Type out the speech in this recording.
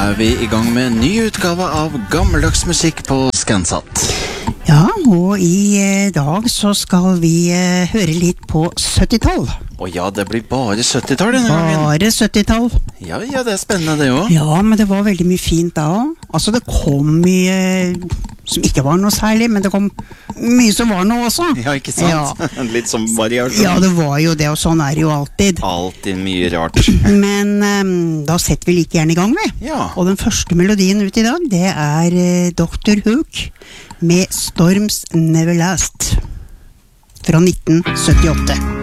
vi i gang med en ny utgave av gammeldags musikk på Scansat. Ja, og i dag så skal vi høre litt på 70-tall. Og ja, det blir bare 70-tall denne gangen. Bare 70-tall. Ja, det er spennende det også. Ja, men det var veldig mye fint da også. Altså, det kom mye som ikke var noe særlig, men det kom mye som var noe også. Ja, ikke sant? Ja. Litt som variasjon. Ja, det var jo det, og sånn er det jo alltid. Alltid mye rart. Men da setter vi like gjerne i gang med. Ja. Og den første melodien ut i dag, det er Dr. Hook med Storms Never Last fra 1978.